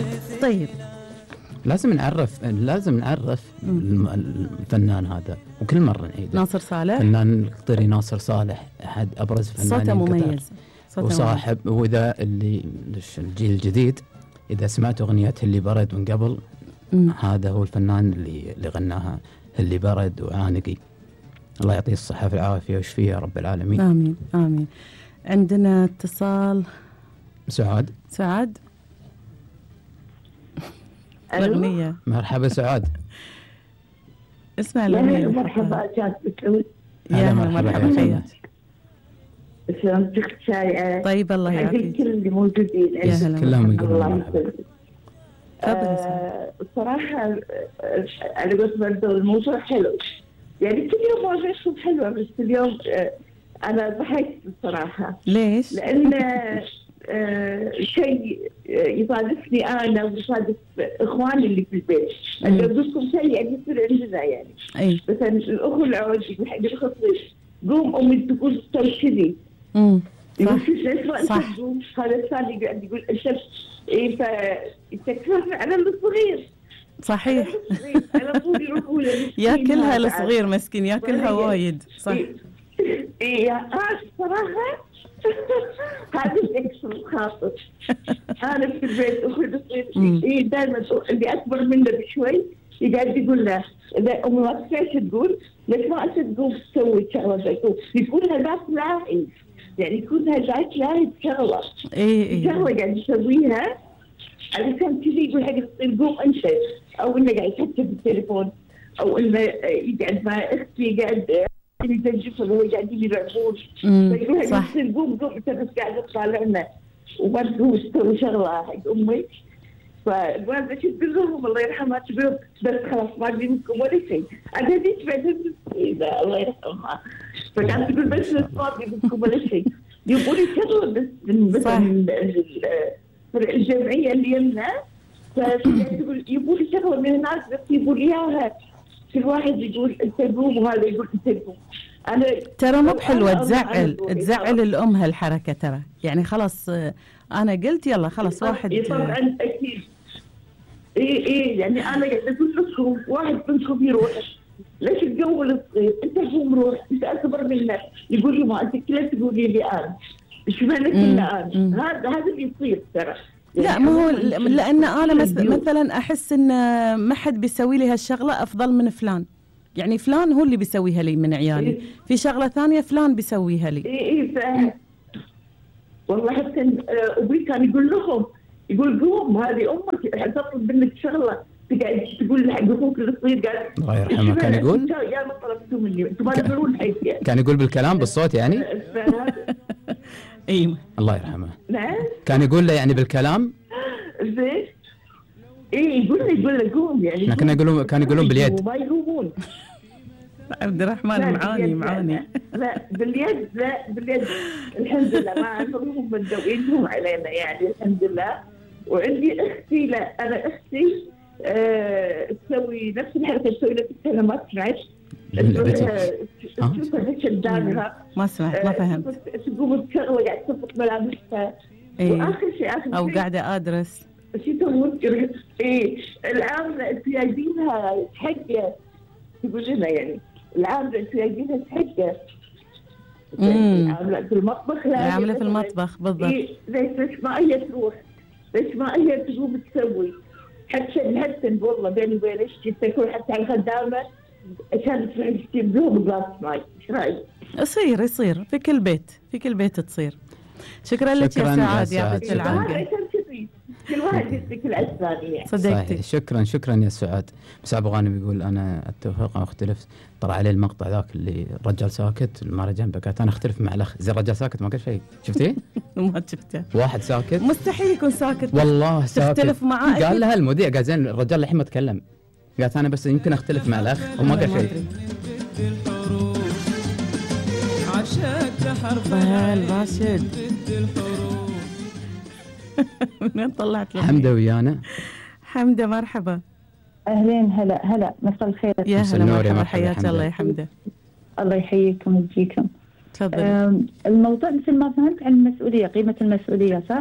طيب لازم نعرف الفنان هذا، وكل مرة نعيده. ناصر صالح، فنان القطري ناصر صالح أحد أبرز فنانين صوته قطر، مميز، وصاحب. وإذا الجيل الجديد إذا سمعت أغنية اللي برد من قبل، هذا هو الفنان اللي غناها، اللي برد وعانقي. الله يعطيه الصحة في العافية ويشفيه يا رب العالمين. آمين آمين. عندنا اتصال. سعاد الأغنية. مرحبا سعاد. اسمع الأغنية. مرحبا جاتك. يا مرحبا حياتك. سلامتك شايعة. طيب الله يعافيك. كل اللي موجودين يا هلا كلهم يقولون مرحبا. الصراحة أنا قلت برضه الموضوع حلو، يعني كل يوم مواضيعكم حلوة، بس اليوم أنا ضحكت بصراحة. ليش؟ لأن شيء يصادفني أنا ويصادف إخواني اللي في البيت. أنا أقول لكم شيء يعني يصير عندنا يعني. مثلا الأخو العود يقول حق الخطيب قوم أمي تقول سوي كذي. يقول صح. هذا الثاني قاعد يقول أنت إيه فيتكفر على الصغير. صحيح. على طول يروحوا ياكلها الصغير مسكين، ياكلها وايد. صح. إيه صراحة هذا الإكس الخاطر. أنا في البيت أخوي الصغير إيه دائما اللي أكبر منه بشوي يقعد يقول له إذا أمي ما تسوي تقول ليش ما أنت تقوم تسوي شغلة يقول هذاك لاعب، يعني يكون هذاك لاعب شغلة. شغلة قاعد يسويها علشان كذي يقول حق الصغير قوم أنت، أو إنه قاعد يحكي بالتليفون، أو إنه يقعد مع أختي قاعد يزجفهم وهو قاعدين يلعبون، فيقول حق الصغير قوم أنت بس قاعد تطالعنا وما تقوم تسوي شغلة حق أمك. فالوالدة تقول لهم الله يرحمها تقول بس خلاص ما أدري منكم ولا شيء، أنا هذيك بعدين الله يرحمها، فكانت تقول بس ما أدري منكم ولا شيء. يقولي شغلة بس مثلا الجمعية اللي يمنا، فتقول يقولي شغلة من الناس بس يقول إياها، كل واحد يقول أنت قوم وهذا يقول أنت قوم. أنا ترى مو بحلوة، تزعل الأم هالحركة ترى، يعني خلاص أنا قلت يلا خلاص واحد. طبعا أكيد. إيه يعني أنا قاعد أقول لكم واحد منكم يروح، ليش تقول الصغير أنت قوم روح أنت أكبر منه، يقول لي ما أنت كلا تقولي لي أنا إيش مالك إلا أنا. هذا اللي يصير ترى. لا ما هو لأن أنا مثلا أحس إن ما حد بيسوي لي هالشغلة أفضل من فلان، يعني فلان هو اللي بيسويها لي من عيالي، في شغلة ثانية فلان بيسويها لي. إيه والله حتى أبوي كان يقول لهم يقول قوم هذه أمك تطلب منك شغلة تقعد تقول حق أخوك الصغير قال الله يرحمه كان يقول يا ما طلبتوا مني أنتم ما تقولون حيث كان يقول بالكلام بالصوت يعني. ايوه الله يرحمه. نعم كان يقول له يعني بالكلام. زين ايه يقول له قوم يعني. كانوا يقولون باليد. ما يقومون. عبد الرحمن معاني. لا باليد الحمد لله ما عندهم متدوينهم علينا يعني الحمد لله. وعندي اختي لا انا اختي تسوي نفس الحركه تسوي لك الكلمات سمعت؟ تشوفها هيك الدامغه. ما سمعت ما فهمت. تقوم تشغل قاعد تطبق ملابسها. واخر شيء او قاعده ادرس. شو تقول؟ العامله انت جايبينها حقه تقول لنا يعني العامله انت جايبينها حقه. العامله في المطبخ لا العامله في المطبخ بالضبط. ليش ما هي تروح؟ ليش ما هي تقوم تسوي؟ حتى والله بيني وبينك تكون حتى على الخدامه عشان تجيب لهم جلاس ماي. ايش رايك؟ يصير في كل بيت تصير. شكرا لك يا سعاد يعطيك العافيه. كل واحد يديك الثانيه. صدقتي. شكرا يا سعاد. بس ابو غانم يقول انا اتفق او اختلف. طلع عليه المقطع ذاك اللي الرجال ساكت المهرجان بكات. انا اختلف مع الاخ زي الرجال ساكت ما قال شيء. شفتيه؟ ما شفته. واحد ساكت مستحيل يكون ساكت والله ساكت. تختلف معاه. قال لها المذيع قال زين الرجال الحين ما تكلم. قالت انا بس يمكن اختلف مع الاخ وما قال شيء. عشقت حرف الراشد. منين طلعت له؟ حمده ويانا. حمده مرحبا. اهلين هلا مساء الخير. يا هلا مرحبا حياك الله يا حمده. الله يحييكم ويجيكم. تفضل. الموضوع مثل ما فهمت عن المسؤوليه، قيمه المسؤوليه صح؟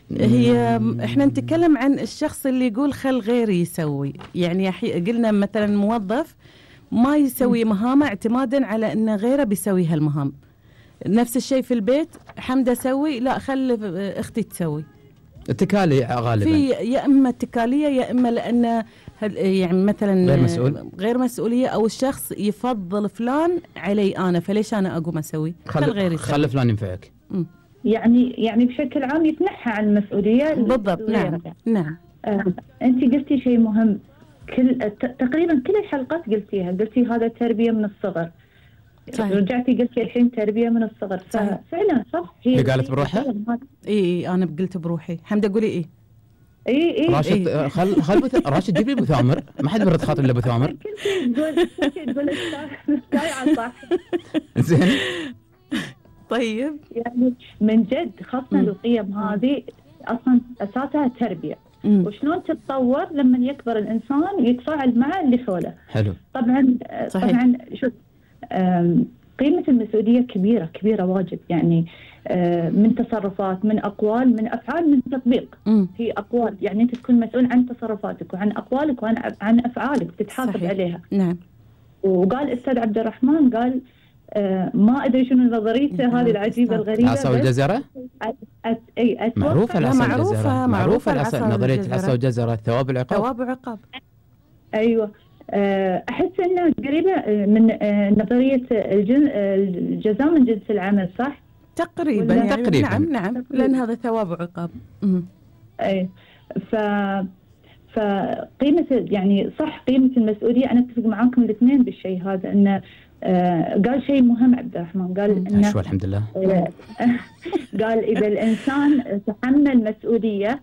هي احنا نتكلم عن الشخص اللي يقول خل غيري يسوي، يعني قلنا مثلا موظف ما يسوي مهامه اعتمادا على ان غيره بيسوي هالمهام. نفس الشيء في البيت، حمدة سوي، لا خل اختي تسوي. اتكالي غالبا، في يا اما اتكاليه يا اما لان يعني مثلا غير مسؤوليه، او الشخص يفضل فلان علي انا، فليش انا اقوم اسوي؟ خل غيري يسوي. خل فلان ينفعك. يعني بشكل عام يتنحى عن المسؤوليه. بالضبط. نعم نعم. انت قلتي شيء مهم، تقريبا كل الحلقات قلتي هذا تربيه من الصغر. صحيح. رجعتي قلتي الحين تربيه من الصغر. فعلا صح. هي قالت بروحها؟ اي انا قلت بروحي. حمدة قولي ايه؟ اي راشد راشد جيب لي ابو ثامر، ما حد برد خاطر الا ابو ثامر. كل شيء تقول الساعه صح. زين. طيب يعني من جد خاصه القيم هذه اصلا اساسها تربيه. وشلون تتطور لما يكبر الانسان ويتفاعل مع اللي حوله. حلو. طبعا صحيح. طبعا شوف، قيمه المسؤوليه كبيره واجد، يعني من تصرفات، من اقوال، من افعال، من تطبيق. هي اقوال، يعني انت تكون مسؤول عن تصرفاتك وعن اقوالك وعن افعالك، تتحاسب صحيح. عليها. نعم. وقال الاستاذ عبد الرحمن، قال ما ادري شنو نظريته هذه العجيبه الغريبه. العصا والجزره؟ اي معروفه العصا والجزره. معروفه العصا، نظريه العصا والجزره، الثواب والعقاب. ثواب وعقاب. ايوه. احس انها قريبه من نظريه الجزاء من جنس العمل، صح؟ تقريبا يعني. تقريبا. نعم لان هذا ثواب وعقاب. اي فقيمه، يعني صح، قيمه المسؤوليه. انا اتفق معاكم الاثنين بالشيء هذا، انه قال شيء مهم عبد الرحمن، قال انه شو الحمد لله. قال اذا الانسان تحمل مسؤوليه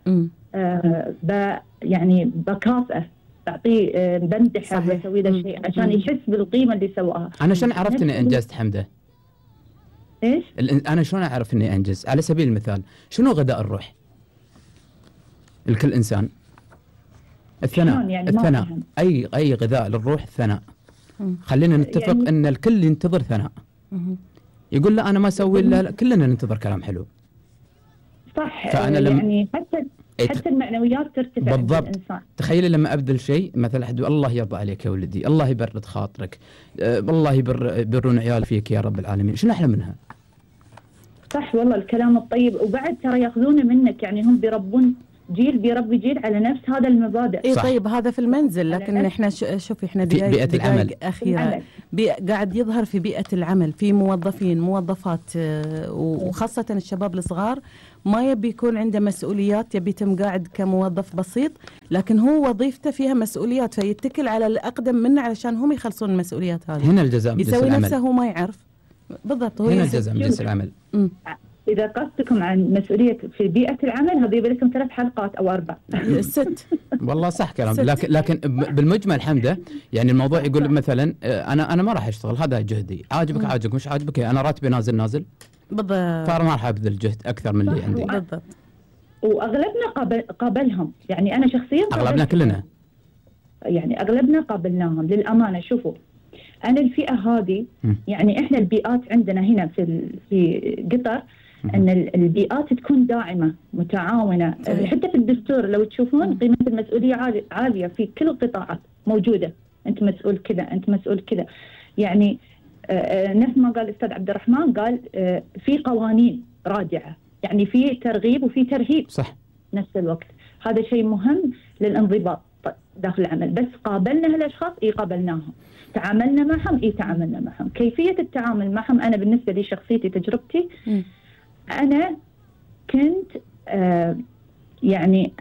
يعني بكافئه، بعطيه بمدحه، بسوي له شيء عشان يحس بالقيمه اللي سواها. انا شلون عرفت اني انجزت حمده؟ ايش؟ انا شلون اعرف اني انجز؟ على سبيل المثال، شنو غذاء الروح؟ الكل انسان. الثناء. يعني الثناء. اي غذاء للروح الثناء. خلينا نتفق يعني ان الكل ينتظر ثناء. يقول لا انا ما اسوي الا، كلنا ننتظر كلام حلو. صح. يعني حتى المعنويات ترتفع بالضبط. الانسان. تخيلي لما ابذل شيء، مثلا احد الله يرضى عليك يا ولدي، الله يبرد خاطرك، الله يبرون عيال فيك يا رب العالمين، شنو احلى منها؟ صح والله الكلام الطيب. وبعد ترى ياخذونه منك، يعني هم بيربون جيل بيربي جيل على نفس هذا المبادئ. اي طيب هذا في المنزل، لكن احنا شوفي احنا بيئة العمل اخيرا قاعد يظهر في بيئة العمل، في موظفين موظفات وخاصة الشباب الصغار ما يبي يكون عنده مسؤوليات، يبي يتم قاعد كموظف بسيط، لكن هو وظيفته فيها مسؤوليات، فيتكل على الأقدم منه علشان هم يخلصون المسؤوليات هذه. هنا الجزاء من جنس العمل. يسوي نفسه هو ما يعرف. بالضبط. هو هنا الجزاء من جنس العمل. إذا قصدكم عن مسؤولية في بيئة العمل، هذه يبي لكم 3 حلقات أو 4. 6. والله صح كلام. لكن بالمجمل حمدة، يعني الموضوع يقول مثلا أنا ما راح أشتغل، هذا جهدي، عاجبك عاجبك، مش عاجبك أنا راتبي نازل. بالضبط. فأنا ما راح أبذل جهد أكثر من اللي عندي. بالضبط. وأغلبنا قابلهم، يعني أنا شخصيا أغلبنا كلنا، يعني أغلبنا قابلناهم للأمانة. شوفوا، أنا الفئة هذه، يعني إحنا البيئات عندنا هنا في قطر، أن البيئات تكون داعمة متعاونة. حتى في الدستور لو تشوفون قيمة المسؤولية عالية في كل القطاعات موجودة. أنت مسؤول كذا، أنت مسؤول كذا. يعني نفس ما قال الأستاذ عبد الرحمن، قال في قوانين رادعة، يعني في ترغيب وفي ترهيب. صح. نفس الوقت هذا شيء مهم للانضباط داخل العمل. بس قابلنا هالأشخاص، قابلناهم. تعاملنا معهم، تعاملنا معهم. كيفية التعامل معهم، أنا بالنسبة لي شخصيتي تجربتي، أنا كنت يعني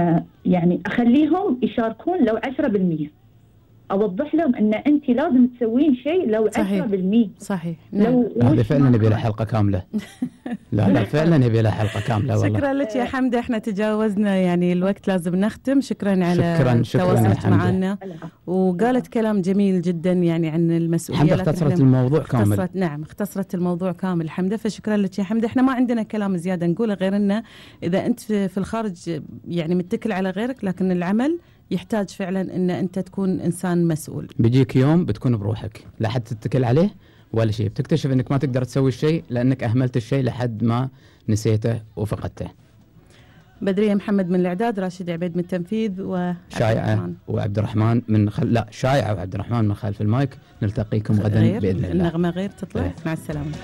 أخليهم يشاركون لو 10%. أوضح لهم أن أنت لازم تسوين شيء لو 10%. صحيح. هذا فعلا نبي له حلقة كاملة. لا فعلا نبي له حلقة كاملة والله. شكرا لك يا حمدة، احنا تجاوزنا يعني الوقت، لازم نختم. شكرا على تواصلك معنا، وقالت كلام جميل جدا يعني عن المسؤولية. حمدة اختصرت الموضوع كامل. نعم اختصرت الموضوع كامل حمدة، فشكرا لك يا حمدة. احنا ما عندنا كلام زيادة نقوله غير انه اذا انت في الخارج يعني متكل على غيرك، لكن العمل يحتاج فعلا ان انت تكون انسان مسؤول. بيجيك يوم بتكون بروحك، لا حد تتكل عليه ولا شيء، بتكتشف انك ما تقدر تسوي الشيء لانك اهملت الشيء لحد ما نسيته وفقدته. بدرية محمد من الإعداد، راشد عبيد من التنفيذ، شايعة وعبد الرحمن من لا شايعة وعبد الرحمن من خلف المايك. نلتقيكم غدا بإذن الله. النغمة غير تطلع. مع السلامة.